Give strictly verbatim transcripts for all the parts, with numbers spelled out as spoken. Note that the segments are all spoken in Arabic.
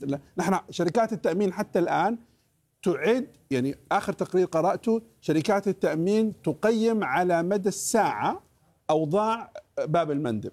نحن شركات التأمين حتى الآن تعد، يعني آخر تقرير قرأته شركات التأمين تقيم على مدى الساعة أوضاع باب المندب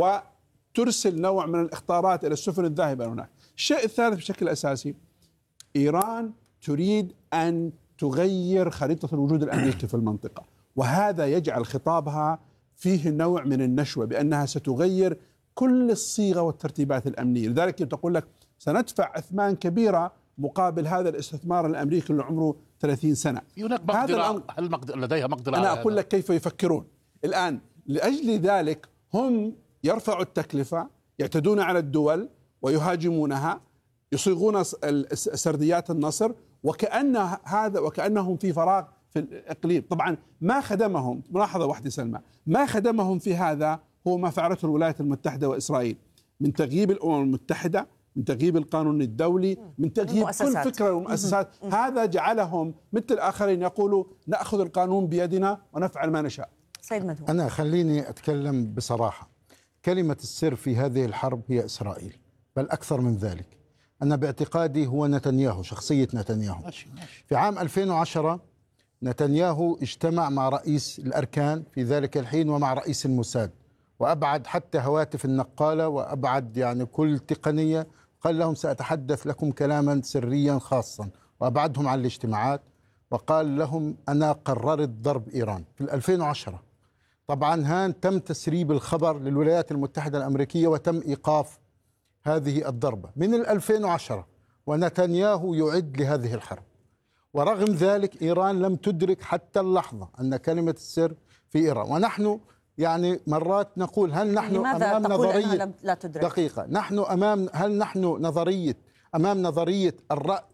وترسل نوع من الإخطارات إلى السفن الذاهبة هناك. الشيء الثالث بشكل أساسي، إيران تريد أن تغير خريطة الوجود الأمريكي في المنطقة، وهذا يجعل خطابها فيه نوع من النشوة بأنها ستغير كل الصيغة والترتيبات الأمنية. لذلك تقول لك سندفع أثمان كبيرة مقابل هذا الاستثمار الأمريكي اللي عمره ثلاثين سنة. هناك مقدرة، هل مقدرة لديها مقدرة؟ أنا أقول لك كيف يفكرون الآن. لأجل ذلك هم يرفعوا التكلفة، يعتدون على الدول ويهاجمونها، يصيغون سرديات النصر، وكأن هذا وكأنهم في فراغ في الإقليم. طبعا ما خدمهم، ملاحظة واحدة سلمى، ما خدمهم في هذا هو ما فعلته الولايات المتحدة وإسرائيل من تغييب الأمم المتحدة، من تغييب القانون الدولي، من تغييب كل فكرة والمؤسسات. هذا جعلهم مثل الآخرين يقولوا نأخذ القانون بيدنا ونفعل ما نشاء. سيد مدهون، أنا خليني أتكلم بصراحة. كلمة السر في هذه الحرب هي إسرائيل، بل أكثر من ذلك. أنا باعتقادي هو نتنياهو، شخصية نتنياهو. في عام ألفين وعشرة نتنياهو اجتمع مع رئيس الأركان في ذلك الحين ومع رئيس الموساد، وأبعد حتى هواتف النقالة وأبعد يعني كل تقنية. قال لهم سأتحدث لكم كلاما سريا خاصا، وأبعدهم عن الاجتماعات، وقال لهم أنا قررت ضرب إيران في ألفين وعشرة. طبعا هان تم تسريب الخبر للولايات المتحدة الأمريكية وتم إيقاف هذه الضربة من ألفين وعشرة، ونتنياهو يعد لهذه الحرب. ورغم ذلك إيران لم تدرك حتى اللحظة أن كلمة السر في إيران. ونحن يعني مرات نقول هل نحن أمام نظرية لا تدرك؟ دقيقة، نحن أمام هل نحن نظرية أمام نظرية الرأ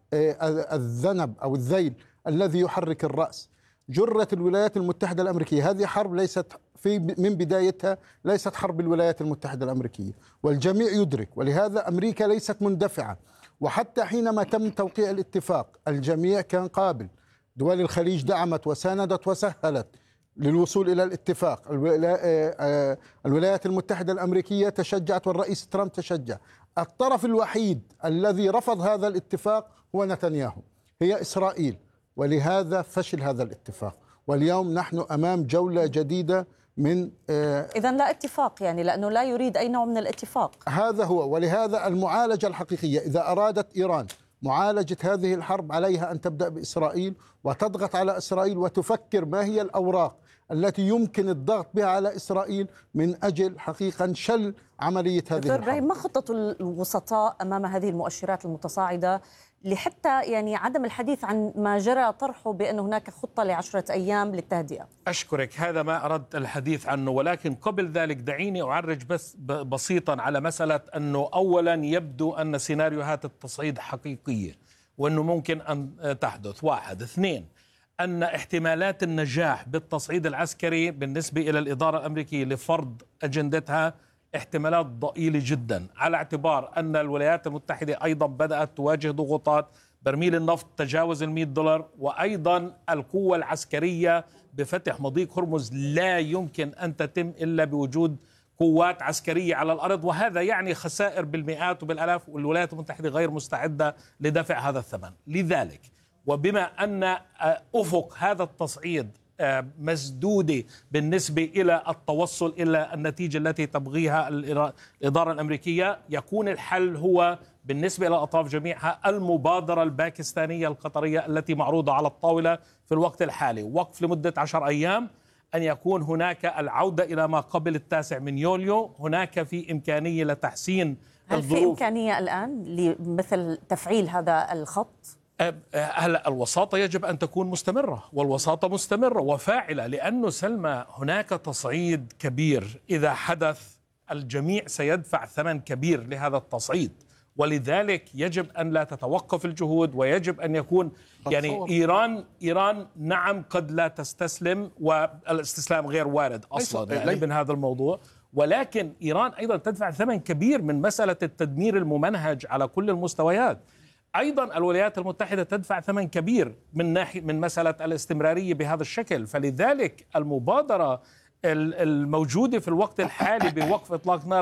الذنب أو الذيل الذي يحرك الرأس؟ جرت الولايات المتحدة الأمريكية. هذه حرب ليست في من بدايتها ليست حرب الولايات المتحدة الأمريكية، والجميع يدرك، ولهذا أمريكا ليست مندفعة. وحتى حينما تم توقيع الاتفاق الجميع كان قابل، دول الخليج دعمت وساندت وسهلت للوصول إلى الاتفاق. الولايات المتحدة الأمريكية تشجعت والرئيس ترامب تشجع. الطرف الوحيد الذي رفض هذا الاتفاق هو نتنياهو، هي إسرائيل، ولهذا فشل هذا الاتفاق. واليوم نحن أمام جولة جديدة من آه إذن لا اتفاق، يعني لأنه لا يريد أي نوع من الاتفاق. هذا هو. ولهذا المعالجة الحقيقية إذا أرادت إيران معالجة هذه الحرب عليها أن تبدأ بإسرائيل وتضغط على إسرائيل وتفكر ما هي الأوراق التي يمكن الضغط بها على إسرائيل من أجل حقيقة شل عملية هذه دكتور الحرب. إبراهيم، ما خطة الوسطاء أمام هذه المؤشرات المتصاعدة لحتى يعني عدم الحديث عن ما جرى طرحه بأن هناك خطة لعشرة أيام للتهدئة؟ أشكرك، هذا ما أردت الحديث عنه، ولكن قبل ذلك دعيني أعرج بس بسيطا على مسألة أنه أولا يبدو أن سيناريوهات التصعيد حقيقية وأنه ممكن أن تحدث. واحد. اثنين، أن احتمالات النجاح بالتصعيد العسكري بالنسبة إلى الإدارة الأمريكية لفرض أجندتها احتمالات ضئيلة جدا، على اعتبار أن الولايات المتحدة أيضا بدأت تواجه ضغوطات. برميل النفط تجاوز المئة دولار، وأيضا القوة العسكرية بفتح مضيق هرمز لا يمكن أن تتم إلا بوجود قوات عسكرية على الأرض، وهذا يعني خسائر بالمئات وبالآلاف، والولايات المتحدة غير مستعدة لدفع هذا الثمن. لذلك وبما أن أفق هذا التصعيد مسدودة بالنسبة إلى التوصل إلى النتيجة التي تبغيها الإدارة الأمريكية، يكون الحل هو بالنسبة إلى الأطراف جميعها المبادرة الباكستانية القطرية التي معروضة على الطاولة في الوقت الحالي، وقف لمدة عشر أيام، أن يكون هناك العودة إلى ما قبل التاسع من يوليو. هناك في إمكانية لتحسين هل الظروف. في إمكانية الآن لمثل تفعيل هذا الخط؟ هلا الوساطة يجب أن تكون مستمرة، والوساطة مستمرة وفاعلة، لأنه سلمى هناك تصعيد كبير إذا حدث الجميع سيدفع ثمن كبير لهذا التصعيد، ولذلك يجب أن لا تتوقف الجهود، ويجب أن يكون يعني إيران إيران نعم قد لا تستسلم، والاستسلام غير وارد أصلا يعني من هذا الموضوع، ولكن إيران أيضا تدفع ثمن كبير من مسألة التدمير الممنهج على كل المستويات. أيضا الولايات المتحدة تدفع ثمن كبير من ناحية من مسألة الاستمرارية بهذا الشكل. فلذلك المبادرة الموجودة في الوقت الحالي بوقف إطلاق نار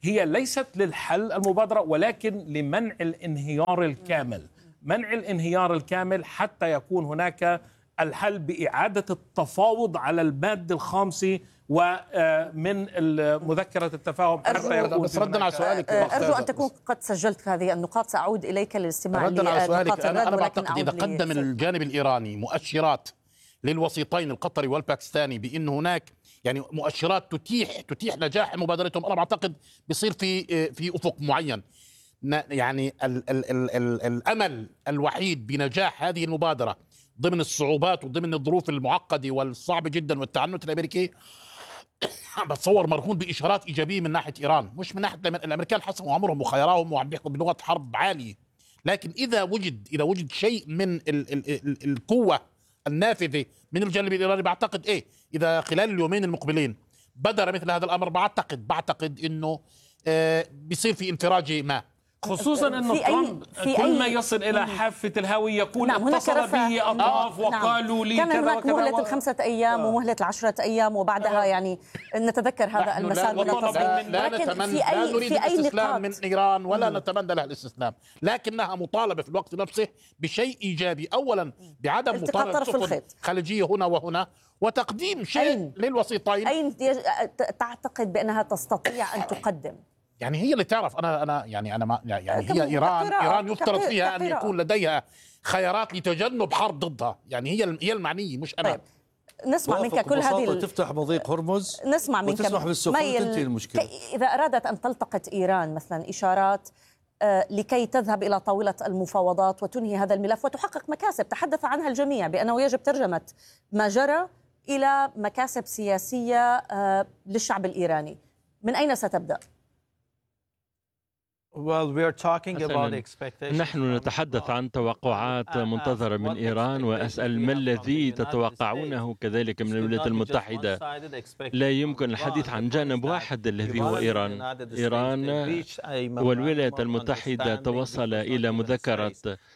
هي ليست للحل المبادرة ولكن لمنع الانهيار الكامل، منع الانهيار الكامل حتى يكون هناك الحل بإعادة التفاوض على المادة الخامسة ومن مذكرة التفاهم حتى يكون. بس ردا على سؤالك، أرجو أن تكون قد سجلت هذه النقاط، سأعود إليك للاستماع ردا على سؤالك. أنا, أنا بعتقد إذا لي قدم الجانب الإيراني مؤشرات للوسيطين القطري والباكستاني بأن هناك يعني مؤشرات تتيح تتيح نجاح مبادرتهم، أنا بعتقد بيصير في في أفق معين. يعني ال ال ال ال الأمل الوحيد بنجاح هذه المبادرة ضمن الصعوبات وضمن الظروف المعقدة والصعبة جدا والتعنت الأمريكي بتصور مرهون بإشارات إيجابية من ناحية إيران، مش من ناحية الأمريكان حسموا أمرهم وخيارهم وعم بيحكوا بلغة حرب عالية. لكن إذا وجد إذا وجد شيء من ال ال ال القوة النافذة من الجانب الإيراني، بعتقد إيه إذا خلال اليومين المقبلين بدر مثل هذا الأمر، بعتقد بعتقد إنه آه بيصير في انفراجة ما، خصوصا أنه ترامب كل ما يصل إلى حافة الهاوي يقول نعم اتصل به أطراف وقالوا لي كان كذا هناك وكذا مهلة و... الخمسة أيام آه. ومهلة العشرة أيام وبعدها آه. يعني نتذكر هذا المسار من التصعيد. لا, لا نتمنى في أي لا نريد في الاستسلام من إيران ولا مم. نتمنى لها الاستسلام، لكنها مطالبة في الوقت نفسه بشيء إيجابي، أولا بعدم مطالبة سفن خليجية هنا وهنا وتقديم شيء أين للوسيطين. أين تعتقد بأنها تستطيع أن تقدم؟ يعني هي اللي تعرف. انا انا يعني انا ما يعني هي ايران ايران يفترض فيها ان يكون لديها خيارات لتجنب حرب ضدها، يعني هي هي المعنيه مش انا. طيب. نسمع منك كل هذه تفتح مضيق هرمز نسمع منك وتسمح بالسفن وتنتهي المشكله. اذا ارادت ان تلتقط ايران مثلا اشارات آه لكي تذهب الى طاوله المفاوضات وتنهي هذا الملف وتحقق مكاسب تحدث عنها الجميع بانه يجب ترجمه ما جرى الى مكاسب سياسيه آه للشعب الايراني، من اين ستبدا؟ نحن نتحدث عن توقعات منتظرة من إيران، وأسأل ما الذي تتوقعونه كذلك من الولايات المتحدة. لا يمكن الحديث عن جانب واحد الذي هو إيران. إيران والولايات المتحدة توصل إلى مذكرة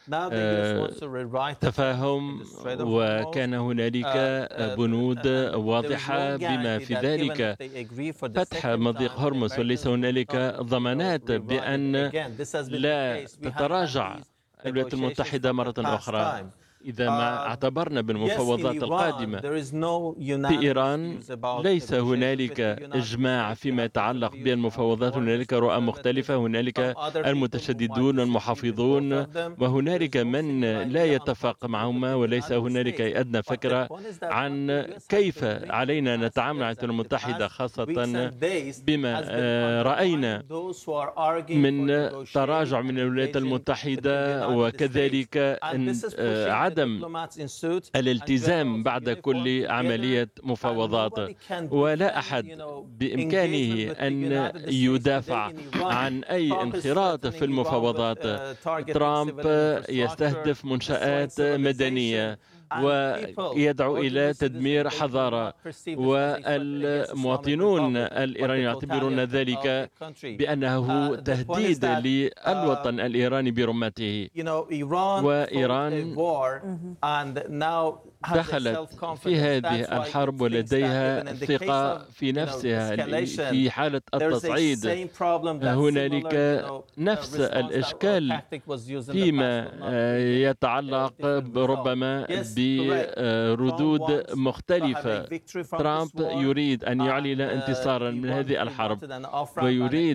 تفاهم، وكان هنالك بنود واضحة بما في ذلك فتح مضيق هرمز، وليس هنالك ضمانات بأن لا تتراجع الولايات المتحدة مرة أخرى. إذا ما اعتبرنا بالمفاوضات القادمة في إيران ليس هنالك إجماع فيما يتعلق بالمفاوضات، هنالك رؤى مختلفة، هنالك المتشددون والمحافظون وهنالك من لا يتفق معهما، وليس هنالك أدنى فكرة عن كيف علينا نتعامل مع الولايات المتحدة، خاصة بما رأينا من تراجع من الولايات المتحدة وكذلك عدم الالتزام بعد كل عملية مفاوضات. ولا أحد بإمكانه أن يدافع عن أي انخراط في المفاوضات. ترامب يستهدف منشآت مدنية ويدعو إلى تدمير حضارة، والمواطنون الإيرانيون يعتبرون ذلك بأنه تهديد للوطن الإيراني برمته. وإيران دخلت في هذه الحرب ولديها ثقة في نفسها. في حالة التصعيد هنالك نفس الإشكال فيما يتعلق ربما بردود مختلفة. ترامب يريد أن يعلن انتصارا من هذه الحرب ويريد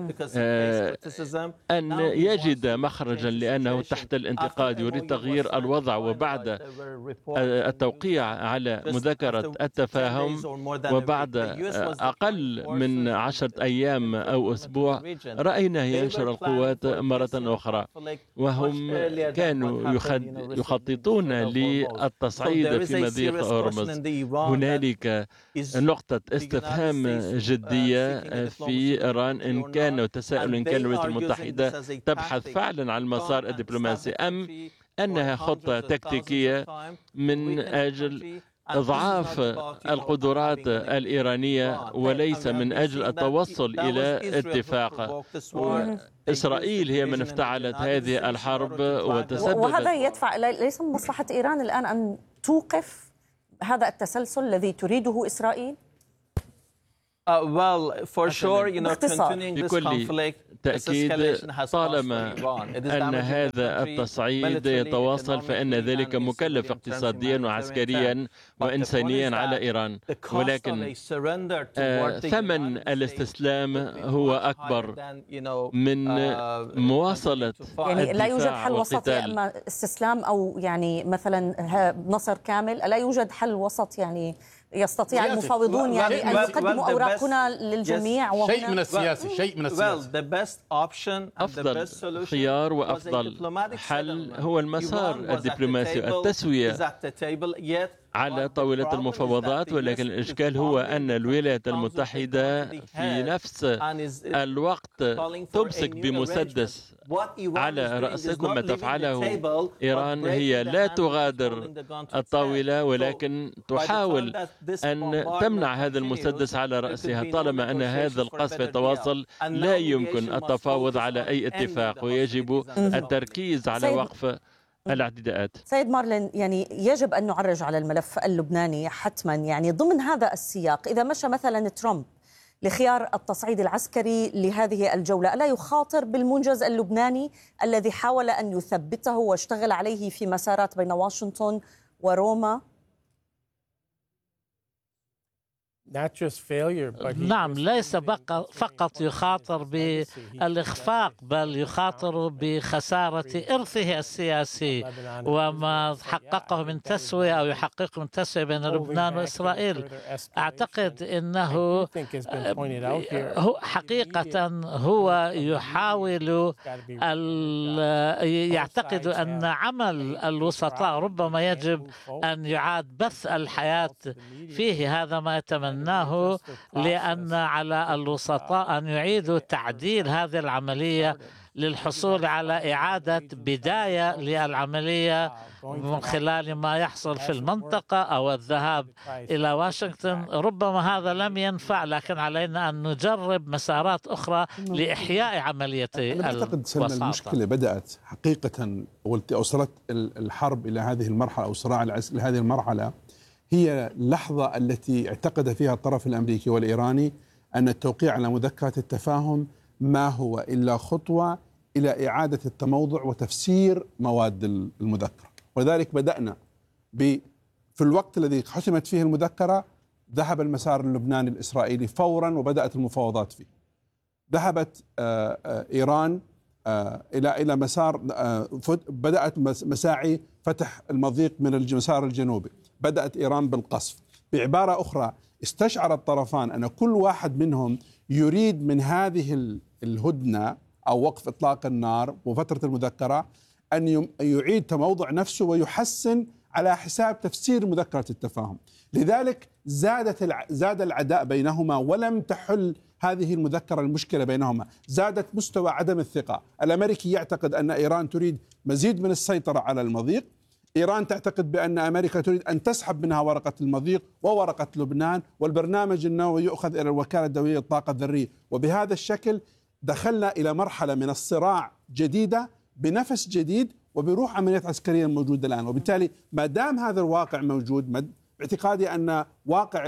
أن يجد مخرجا لأنه تحت الانتقاد، يريد تغيير الوضع. وبعد التوقيع على مذكرة التفاهم وبعد أقل من عشرة أيام أو أسبوع رأينا ينشر القوات مرة أخرى، وهم كانوا يخططون للتصعيد في مضيق هرمز. هنالك نقطة استفهام جدية في إيران إن كان تساؤل إن كان الولايات المتحدة تبحث فعلا عن المسار الدبلوماسي أم أنها خطة تكتيكية من أجل إضعاف القدرات الإيرانية وليس من أجل التوصل إلى اتفاق. إسرائيل هي من افتعلت هذه الحرب وتسببت، وهذا يدفع ليس من مصلحة إيران الآن أن توقف هذا التسلسل الذي تريده إسرائيل؟ بكل تأكيد طالما أن هذا التصعيد يتواصل فإن ذلك مكلف اقتصاديا وعسكريا وإنسانيا على إيران، ولكن ثمن الاستسلام هو أكبر من مواصلة يعني لا يوجد حل وسط، والقتال. اما استسلام او يعني مثلا نصر كامل، لا يوجد حل وسط يعني يستطيع المفاوضون يعني ان يقدموا اوراقنا للجميع. شيء من السياسي شيء من السياسي أفضل خيار وأفضل حل هو المسار الدبلوماسي، التسوية على طاولة المفاوضات، ولكن الإشكال هو أن الولايات المتحدة في نفس الوقت تمسك بمسدس على رأسكم. ما تفعله إيران هي لا تغادر الطاولة، ولكن تحاول أن تمنع هذا المسدس على رأسها. طالما أن هذا القصف يتواصل لا يمكن التفاوض على أي اتفاق، ويجب التركيز على وقف الاعتداءات. سيد مارلين، يعني يجب أن نعرج على الملف اللبناني حتما. يعني ضمن هذا السياق إذا مشى مثلا ترامب لخيار التصعيد العسكري لهذه الجولة، ألا يخاطر بالمنجز اللبناني الذي حاول أن يثبته واشتغل عليه في مسارات بين واشنطن وروما؟ نعم، ليس فقط يخاطر بالإخفاق، بل يخاطر بخسارة إرثه السياسي وما حققه من تسوية أو يحققه من تسوية بين لبنان وإسرائيل. أعتقد أنه حقيقة هو يحاول يعتقد أن عمل الوسطاء ربما يجب أن يعاد بث الحياة فيه. هذا ما يتمنى لأن على الوسطاء أن يعيدوا تعديل هذه العملية للحصول على إعادة بداية للعملية من خلال ما يحصل في المنطقة أو الذهاب إلى واشنطن. ربما هذا لم ينفع، لكن علينا أن نجرب مسارات أخرى لإحياء عملية الوساطة. المشكلة بدأت حقيقة وصلت الحرب إلى هذه المرحلة أو الصراع العسكري لهذه المرحلة، هي اللحظة التي اعتقد فيها الطرف الأمريكي والإيراني أن التوقيع على مذكرة التفاهم ما هو إلا خطوة إلى إعادة التموضع وتفسير مواد المذكرة. ولذلك بدأنا ب في الوقت الذي حسمت فيه المذكرة ذهب المسار اللبناني الإسرائيلي فورا وبدأت المفاوضات فيه. ذهبت إيران إلى إلى مسار بدأت مساعي فتح المضيق من المسار الجنوبي. بدأت إيران بالقصف. بعبارة أخرى استشعر الطرفان أن كل واحد منهم يريد من هذه الهدنة أو وقف إطلاق النار وفترة المذكرة أن يعيد تموضع نفسه ويحسن على حساب تفسير مذكرة التفاهم. لذلك زادت زاد العداء بينهما ولم تحل هذه المذكرة المشكلة بينهما، زادت مستوى عدم الثقة. الأمريكي يعتقد أن إيران تريد مزيد من السيطرة على المضيق، إيران تعتقد بأن أمريكا تريد أن تسحب منها ورقة المضيق وورقة لبنان، والبرنامج النووي يؤخذ إلى الوكالة الدولية للطاقة الذرية. وبهذا الشكل دخلنا إلى مرحلة من الصراع جديدة بنفس جديد وبروح عمليات عسكرية موجودة الآن. وبالتالي ما دام هذا الواقع موجود، باعتقادي أن واقع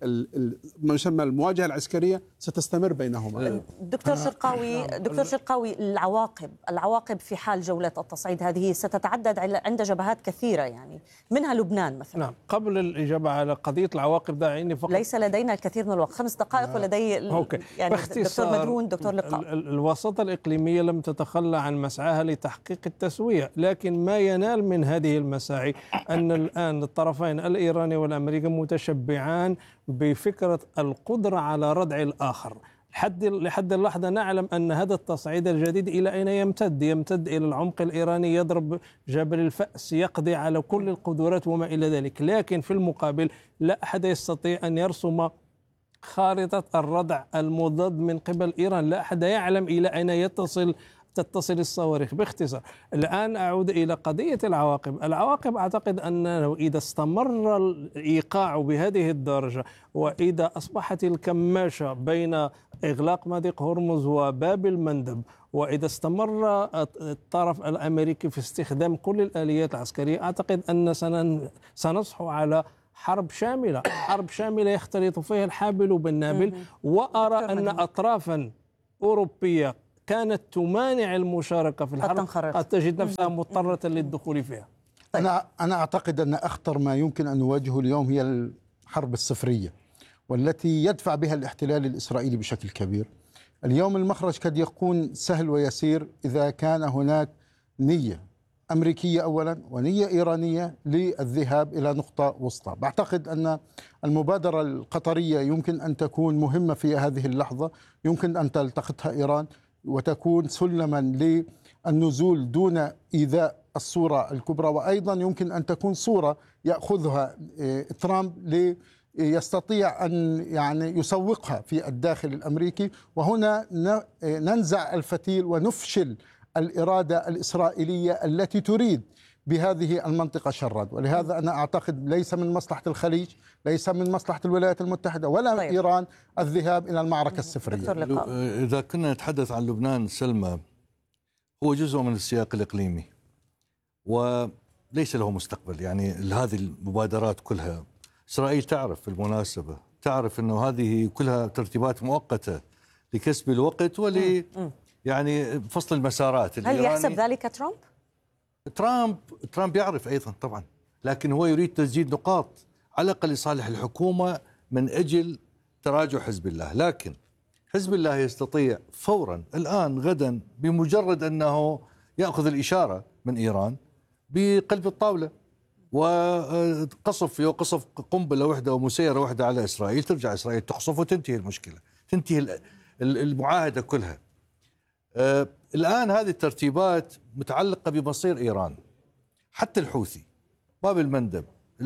ما يسمى المواجهة العسكرية ستستمر بينهما. دكتور شرقاوي دكتور شرقاوي العواقب العواقب في حال جولة التصعيد هذه ستتعدد عند جبهات كثيرة، يعني منها لبنان مثلا. نعم، قبل الإجابة على قضية العواقب دعيني فقط، ليس لدينا الكثير من الوقت، خمس دقائق ولدي يعني دكتور مدهون دكتور لقاء. الوساطة الإقليمية لم تتخلى عن مسعاها لتحقيق التسوية، لكن ما ينال من هذه المساعي أن الآن الطرفين الإيراني والأمريكي متشبعان بفكرة القدرة على ردع الآخر. لحد لحد اللحظة نعلم أن هذا التصعيد الجديد إلى أين يمتد؟ يمتد إلى العمق الإيراني، يضرب جبل الفأس، يقضي على كل القدرات وما إلى ذلك. لكن في المقابل لا أحد يستطيع أن يرسم خارطة الردع المضاد من قبل إيران، لا أحد يعلم إلى أين يتصل تتصل الصواريخ. باختصار الآن أعود إلى قضية العواقب. العواقب أعتقد أنه إذا استمر الإيقاع بهذه الدرجة، وإذا أصبحت الكماشة بين إغلاق مضيق هرمز وباب المندب، وإذا استمر الطرف الأمريكي في استخدام كل الآليات العسكرية، أعتقد أن سنصحو على حرب شاملة حرب شاملة يختلط فيها الحابل بالنابل. وأرى أن أطرافا أوروبية كانت تمانع المشاركة في الحرب قد تجد نفسها مضطرة للدخول فيها. طيب. أنا أنا أعتقد أن أخطر ما يمكن أن نواجهه اليوم هي الحرب الصفرية، والتي يدفع بها الاحتلال الإسرائيلي بشكل كبير. اليوم المخرج قد يكون سهل ويسير إذا كان هناك نية أمريكية أولا ونية إيرانية للذهاب إلى نقطة وسطى. بعتقد أن المبادرة القطرية يمكن أن تكون مهمة في هذه اللحظة، يمكن أن تلتقطها إيران وتكون سلما للنزول دون إيذاء الصورة الكبرى، وأيضا يمكن أن تكون صورة يأخذها ترامب ليستطيع أن يعني يسوقها في الداخل الأمريكي، وهنا ننزع الفتيل ونفشل الإرادة الإسرائيلية التي تريد بهذه المنطقة شرا. ولهذا أنا أعتقد ليس من مصلحة الخليج، ليس من مصلحة الولايات المتحدة ولا طيب. إيران الذهاب إلى المعركة الصفرية. إذا كنا نتحدث عن لبنان سلمى، هو جزء من السياق الإقليمي وليس له مستقبل. يعني هذه المبادرات كلها إسرائيل تعرف، في المناسبة تعرف أنه هذه كلها ترتيبات مؤقتة لكسب الوقت ول يعني فصل المسارات. هل يحسب ذلك ترامب؟ ترامب ترامب يعرف أيضا طبعا، لكن هو يريد تسديد نقاط على الأقل لصالح الحكومة من أجل تراجع حزب الله. لكن حزب الله يستطيع فورا الآن غدا بمجرد أنه يأخذ الإشارة من إيران بقلب الطاولة وقصف قصف قنبلة واحدة ومسيرة واحدة على إسرائيل، ترجع إسرائيل تقصف وتنتهي المشكلة، تنتهي المعاهدة كلها. آه الآن هذه الترتيبات متعلقة بمصير إيران. حتى الحوثي باب المندب،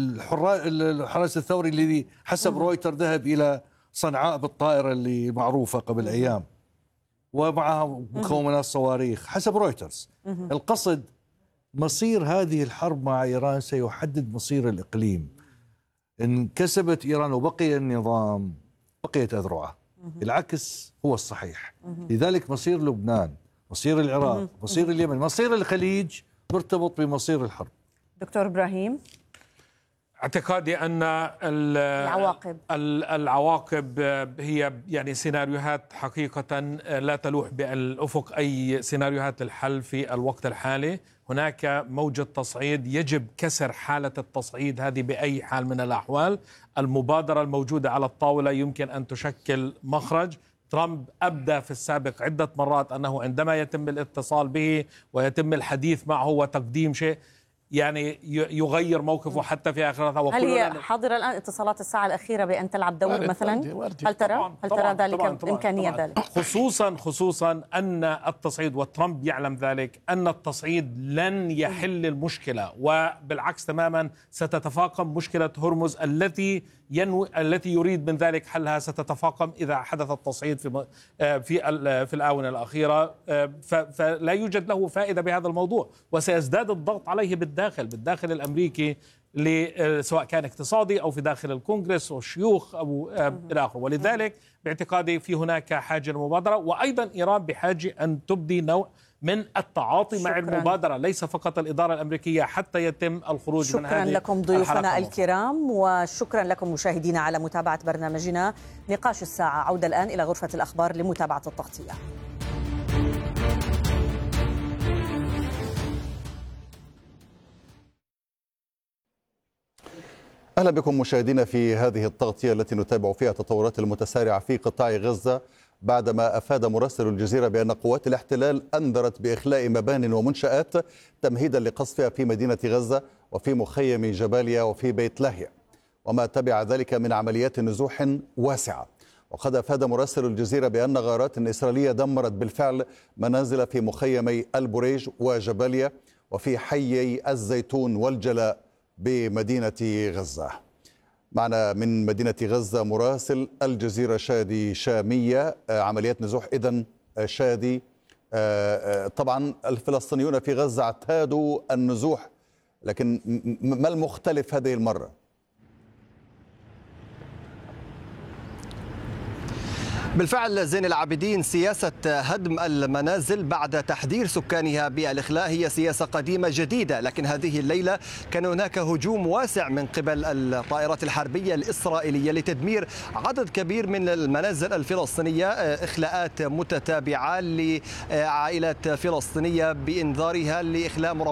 الحرس الثوري الذي حسب رويتر ذهب إلى صنعاء بالطائرة اللي معروفة قبل أيام ومعها مكونات صواريخ حسب رويترز. القصد مصير هذه الحرب مع إيران سيحدد مصير الإقليم. إن كسبت إيران وبقي النظام بقيت أذرعه، العكس هو الصحيح. لذلك مصير لبنان، مصير العراق، مصير اليمن، مصير الخليج مرتبط بمصير الحرب. دكتور إبراهيم، اعتقادي أن العواقب العواقب هي يعني سيناريوهات حقيقة لا تلوح بالأفق أي سيناريوهات للحل في الوقت الحالي. هناك موجة تصعيد، يجب كسر حالة التصعيد هذه بأي حال من الأحوال. المبادرة الموجودة على الطاولة يمكن أن تشكل مخرج. ترامب أبدى في السابق عدة مرات أنه عندما يتم الاتصال به ويتم الحديث معه وتقديم شيء يعني يغير موقفه حتى في آخرتها. هل هي حاضرة الآن اتصالات الساعة الأخيرة بأن تلعب دور مثلا؟ هل ترى هل ترى ذلك إمكانية ذلك؟ خصوصا خصوصا أن التصعيد، وترامب يعلم ذلك، أن التصعيد لن يحل المشكلة، وبالعكس تماما ستتفاقم مشكلة هرمز التي ينوي التي يريد من ذلك حلها، ستتفاقم إذا حدث التصعيد في في في الآونة الأخيرة. فلا يوجد له فائدة بهذا الموضوع، وسيزداد الضغط عليه بالداخل بالداخل الأمريكي، سواء كان اقتصادي أو في داخل الكونغرس والشيوخ أو إلى آخره. ولذلك باعتقادي في هناك حاجة للمبادرة، وأيضا إيران بحاجة أن تبدي نوع من التعاطي شكراً. مع المبادرة، ليس فقط الإدارة الأمريكية حتى يتم الخروج شكراً من هذه. شكرا لكم ضيوفنا الكرام، وشكرا لكم مشاهدينا على متابعة برنامجنا نقاش الساعة. عودة الآن إلى غرفة الأخبار لمتابعة التغطية. أهلا بكم مشاهدينا في هذه التغطية التي نتابع فيها التطورات المتسارعة في قطاع غزة، بعدما أفاد مراسل الجزيرة بأن قوات الاحتلال أنذرت بإخلاء مبان ومنشآت تمهيدا لقصفها في مدينة غزة وفي مخيم جباليا وفي بيت لاهيا، وما تبع ذلك من عمليات نزوح واسعة. وقد أفاد مراسل الجزيرة بأن غارات إسرائيلية دمرت بالفعل منازل في مخيمي البريج وجباليا وفي حيي الزيتون والجلاء بمدينة غزة. معنا من مدينة غزة مراسل الجزيرة شادي شامية. عمليات نزوح إذن شادي، طبعا الفلسطينيون في غزة اعتادوا النزوح، لكن ما المختلف هذه المرة؟ بالفعل زين العابدين، سياسة هدم المنازل بعد تحذير سكانها بالإخلاء هي سياسة قديمة جديدة، لكن هذه الليلة كان هناك هجوم واسع من قبل الطائرات الحربية الإسرائيلية لتدمير عدد كبير من المنازل الفلسطينية، إخلاءات متتابعة لعائلات فلسطينية بإنذارها لإخلاء مربعات